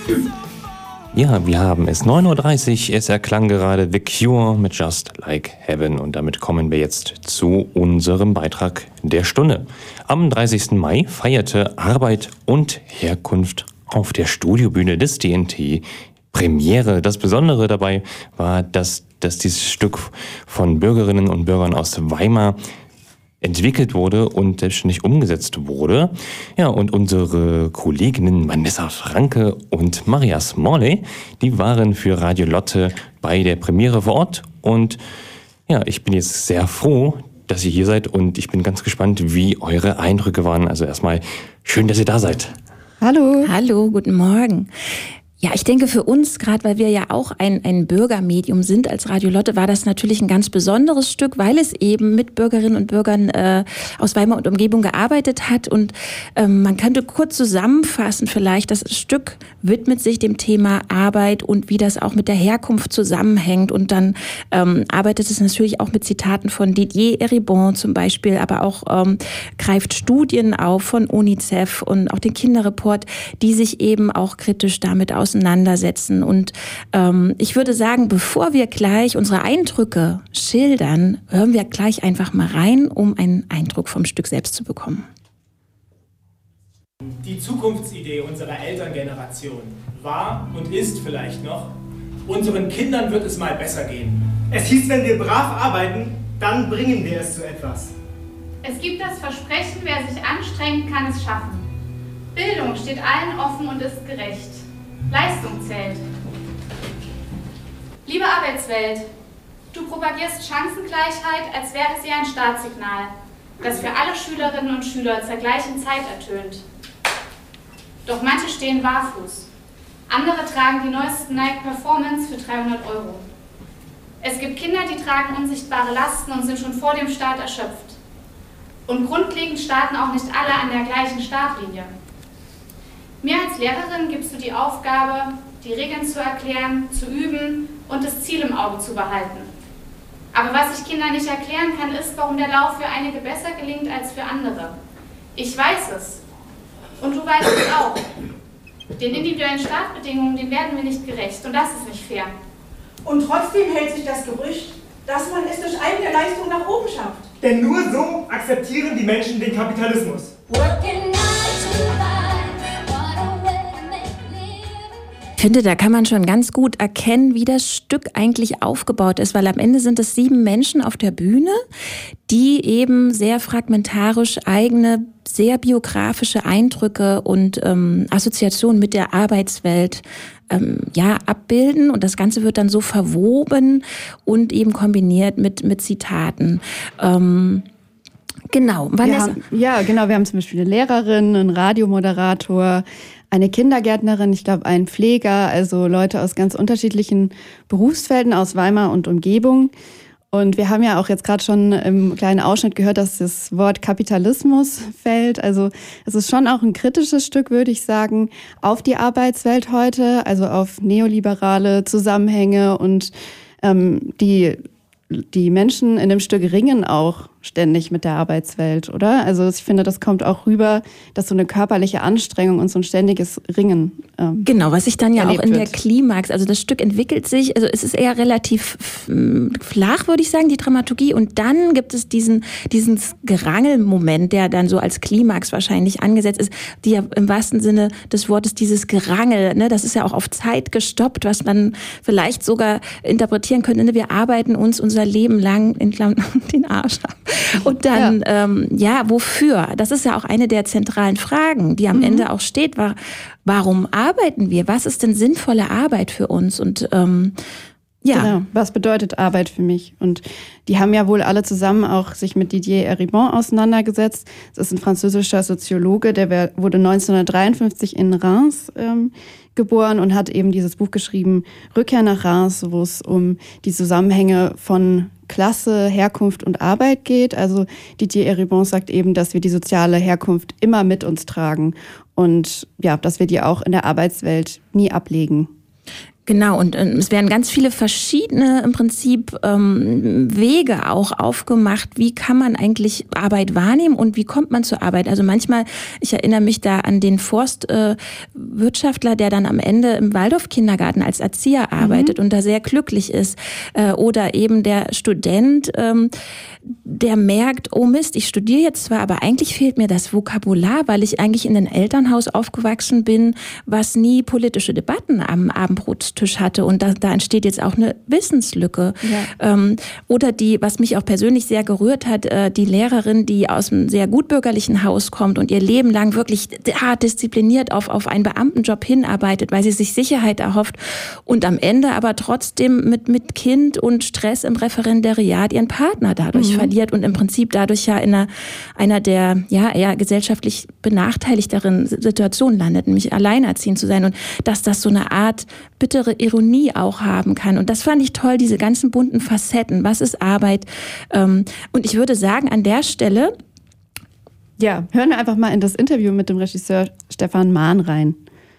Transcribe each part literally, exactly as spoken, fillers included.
Ja, wir haben es neun Uhr dreißig, es erklang gerade The Cure mit Just Like Heaven und damit kommen wir jetzt zu unserem Beitrag der Stunde. Am dreißigsten Mai feierte Arbeit und Herkunft auf der Studiobühne des D N T Premiere. Das Besondere dabei war, dass, dass dieses Stück von Bürgerinnen und Bürgern aus Weimar entwickelt wurde und selbstständig umgesetzt wurde. Ja, und unsere Kolleginnen Vanessa Franke und Maria Smalley, die waren für Radio Lotte bei der Premiere vor Ort. Und ja, ich bin jetzt sehr froh, dass ihr hier seid und ich bin ganz gespannt, wie eure Eindrücke waren. Also erstmal schön, dass ihr da seid. Hallo. Hallo, guten Morgen. Ja, ich denke für uns, gerade weil wir ja auch ein, ein Bürgermedium sind als Radio Lotte, war das natürlich ein ganz besonderes Stück, weil es eben mit Bürgerinnen und Bürgern äh, aus Weimar und Umgebung gearbeitet hat. Und ähm, man könnte kurz zusammenfassen vielleicht, das Stück widmet sich dem Thema Arbeit und wie das auch mit der Herkunft zusammenhängt. Und dann ähm, arbeitet es natürlich auch mit Zitaten von Didier Eribon zum Beispiel, aber auch ähm, greift Studien auf von UNICEF und auch den Kinderreport, die sich eben auch kritisch damit auseinandersetzen. auseinandersetzen. Und ähm, ich würde sagen, bevor wir gleich unsere Eindrücke schildern, hören wir gleich einfach mal rein, um einen Eindruck vom Stück selbst zu bekommen. Die Zukunftsidee unserer Elterngeneration war und ist vielleicht noch, unseren Kindern wird es mal besser gehen. Es hieß, wenn wir brav arbeiten, dann bringen wir es zu etwas. Es gibt das Versprechen, wer sich anstrengt, kann es schaffen. Bildung steht allen offen und ist gerecht. Leistung zählt. Liebe Arbeitswelt, du propagierst Chancengleichheit, als wäre sie ein Startsignal, das für alle Schülerinnen und Schüler zur gleichen Zeit ertönt. Doch manche stehen barfuß. Andere tragen die neuesten Nike Performance für dreihundert Euro. Es gibt Kinder, die tragen unsichtbare Lasten und sind schon vor dem Start erschöpft. Und grundlegend starten auch nicht alle an der gleichen Startlinie. Mir als Lehrerin gibst du die Aufgabe, die Regeln zu erklären, zu üben und das Ziel im Auge zu behalten. Aber was ich Kindern nicht erklären kann, ist, warum der Lauf für einige besser gelingt als für andere. Ich weiß es. Und du weißt es auch. Den individuellen Startbedingungen, denen werden wir nicht gerecht. Und das ist nicht fair. Und trotzdem hält sich das Gerücht, dass man es durch eigene Leistung nach oben schafft. Denn nur so akzeptieren die Menschen den Kapitalismus. Ich finde, da kann man schon ganz gut erkennen, wie das Stück eigentlich aufgebaut ist, weil am Ende sind es sieben Menschen auf der Bühne, die eben sehr fragmentarisch eigene, sehr biografische Eindrücke und ähm, Assoziationen mit der Arbeitswelt ähm, ja abbilden, und das Ganze wird dann so verwoben und eben kombiniert mit mit Zitaten. Ähm, genau, Vanessa. Haben, ja, genau. Wir haben zum Beispiel eine Lehrerin, einen Radiomoderator, eine Kindergärtnerin, ich glaube einen Pfleger, also Leute aus ganz unterschiedlichen Berufsfelden aus Weimar und Umgebung. Und wir haben ja auch jetzt gerade schon im kleinen Ausschnitt gehört, dass das Wort Kapitalismus fällt. Also es ist schon auch ein kritisches Stück, würde ich sagen, auf die Arbeitswelt heute, also auf neoliberale Zusammenhänge, und ähm, die die Menschen in dem Stück ringen auch ständig mit der Arbeitswelt, oder? Also ich finde, das kommt auch rüber, dass so eine körperliche Anstrengung und so ein ständiges Ringen ähm, Genau, was sich dann ja auch in wird. der Klimax, also das Stück entwickelt sich, also es ist eher relativ flach, würde ich sagen, die Dramaturgie, und dann gibt es diesen, diesen Gerangelmoment, der dann so als Klimax wahrscheinlich angesetzt ist, die ja im wahrsten Sinne des Wortes dieses Gerangel, ne, das ist ja auch auf Zeit gestoppt, was man vielleicht sogar interpretieren könnte, ne, wir arbeiten uns unser Leben lang in den Arsch ab. Und dann, ja. Ähm, ja, wofür? Das ist ja auch eine der zentralen Fragen, die am mhm. Ende auch steht. War, warum arbeiten wir? Was ist denn sinnvolle Arbeit für uns? Und ähm, ja. Genau. Was bedeutet Arbeit für mich? Und die haben ja wohl alle zusammen auch sich mit Didier Eribon auseinandergesetzt. Das ist ein französischer Soziologe, der wurde neunzehnhundertdreiundfünfzig in Reims ähm, geboren und hat eben dieses Buch geschrieben, Rückkehr nach Reims, wo es um die Zusammenhänge von Klasse, Herkunft und Arbeit geht. Also Didier Eribon sagt eben, dass wir die soziale Herkunft immer mit uns tragen und ja, dass wir die auch in der Arbeitswelt nie ablegen. Genau, und äh, es werden ganz viele verschiedene im Prinzip ähm, Wege auch aufgemacht. Wie kann man eigentlich Arbeit wahrnehmen und wie kommt man zur Arbeit? Also manchmal, ich erinnere mich da an den Forstwirtschaftler, äh, der dann am Ende im Waldorf-Kindergarten als Erzieher arbeitet mhm. und da sehr glücklich ist. Äh, oder eben der Student, ähm, der merkt, oh Mist, ich studiere jetzt zwar, aber eigentlich fehlt mir das Vokabular, weil ich eigentlich in einem Elternhaus aufgewachsen bin, was nie politische Debatten am Abendbrotstisch hatte. Und da, da entsteht jetzt auch eine Wissenslücke. Ja. Ähm, oder die, was mich auch persönlich sehr gerührt hat, äh, die Lehrerin, die aus einem sehr gutbürgerlichen Haus kommt und ihr Leben lang wirklich hart diszipliniert auf, auf einen Beamtenjob hinarbeitet, weil sie sich Sicherheit erhofft und am Ende aber trotzdem mit, mit Kind und Stress im Referendariat ihren Partner dadurch mhm. verliert und im Prinzip dadurch ja in einer, einer der ja, eher gesellschaftlich benachteiligteren Situationen landet, nämlich alleinerziehend zu sein und dass das so eine Art bittere Ironie auch haben kann. Und das fand ich toll, diese ganzen bunten Facetten. Was ist Arbeit? Und ich würde sagen, an der Stelle... Ja, hören wir einfach mal in das Interview mit dem Regisseur Stefan Mahn rein.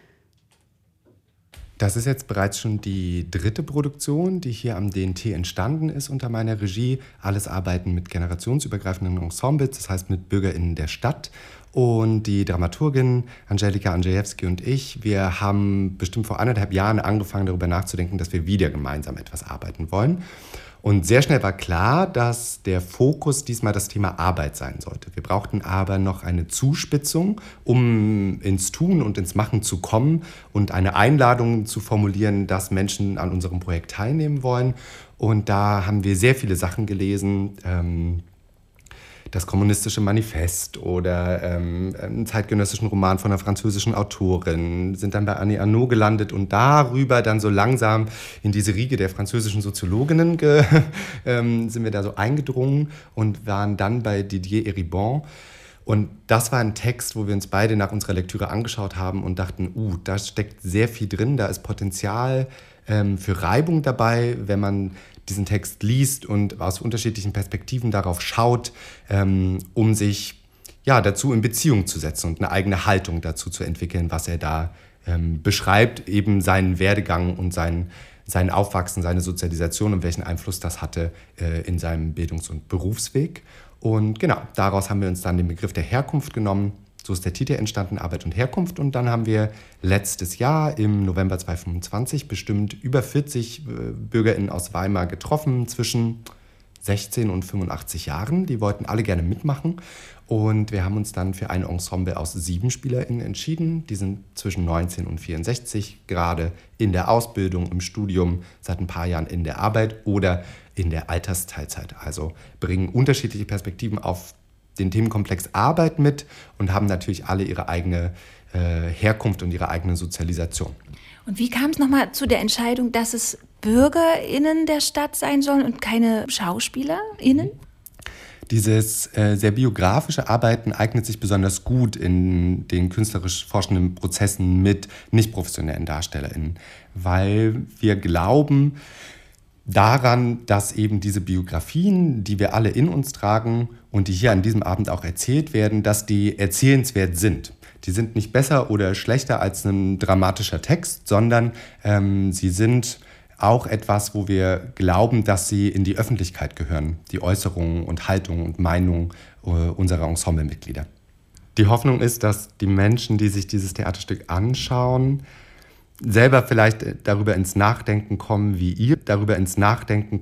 Das ist jetzt bereits schon die dritte Produktion, die hier am D N T entstanden ist unter meiner Regie. Alles Arbeiten mit generationsübergreifenden Ensembles, das heißt mit BürgerInnen der Stadt. Und die Dramaturgin Angelika Andrzejewski und ich, wir haben bestimmt vor anderthalb Jahren angefangen, darüber nachzudenken, dass wir wieder gemeinsam etwas arbeiten wollen. Und sehr schnell war klar, dass der Fokus diesmal das Thema Arbeit sein sollte. Wir brauchten aber noch eine Zuspitzung, um ins Tun und ins Machen zu kommen und eine Einladung zu formulieren, dass Menschen an unserem Projekt teilnehmen wollen. Und da haben wir sehr viele Sachen gelesen, ähm, das kommunistische Manifest oder ähm, einen zeitgenössischen Roman von einer französischen Autorin, sind dann bei Annie Arnaud gelandet und darüber dann so langsam in diese Riege der französischen Soziologinnen ge- ähm, sind wir da so eingedrungen und waren dann bei Didier Eribon. Und das war ein Text, wo wir uns beide nach unserer Lektüre angeschaut haben und dachten, uh, da steckt sehr viel drin, da ist Potenzial ähm, für Reibung dabei, wenn man diesen Text liest und aus unterschiedlichen Perspektiven darauf schaut, ähm, um sich ja, dazu in Beziehung zu setzen und eine eigene Haltung dazu zu entwickeln, was er da ähm, beschreibt, eben seinen Werdegang und sein, sein Aufwachsen, seine Sozialisation und welchen Einfluss das hatte äh, in seinem Bildungs- und Berufsweg. Und genau, daraus haben wir uns dann den Begriff der Herkunft genommen. So ist der Titel entstanden, Arbeit und Herkunft. Und dann haben wir letztes Jahr im November zweitausendfünfundzwanzig bestimmt über vierzig BürgerInnen aus Weimar getroffen, zwischen sechzehn und fünfundachtzig Jahren. Die wollten alle gerne mitmachen. Und wir haben uns dann für ein Ensemble aus sieben SpielerInnen entschieden. Die sind zwischen neunzehn und vierundsechzig, gerade in der Ausbildung, im Studium, seit ein paar Jahren in der Arbeit oder in der Altersteilzeit. Also bringen unterschiedliche Perspektiven auf den Themenkomplex Arbeit mit und haben natürlich alle ihre eigene äh, Herkunft und ihre eigene Sozialisation. Und wie kam es nochmal zu der Entscheidung, dass es BürgerInnen der Stadt sein sollen und keine SchauspielerInnen? Dieses äh, sehr biografische Arbeiten eignet sich besonders gut in den künstlerisch forschenden Prozessen mit nicht professionellen DarstellerInnen, weil wir glauben daran, dass eben diese Biografien, die wir alle in uns tragen und die hier an diesem Abend auch erzählt werden, dass die erzählenswert sind. Die sind nicht besser oder schlechter als ein dramatischer Text, sondern ähm, sie sind auch etwas, wo wir glauben, dass sie in die Öffentlichkeit gehören, die Äußerungen und Haltungen und Meinungen äh, unserer Ensemblemitglieder. Die Hoffnung ist, dass die Menschen, die sich dieses Theaterstück anschauen, selber vielleicht darüber ins Nachdenken kommen, wie ihr darüber ins Nachdenken